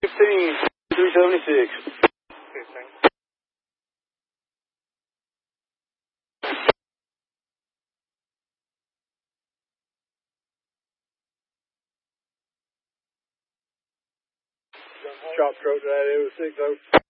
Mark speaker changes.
Speaker 1: 15, 376.
Speaker 2: Okay, thanks.
Speaker 1: Chop throat to that 806.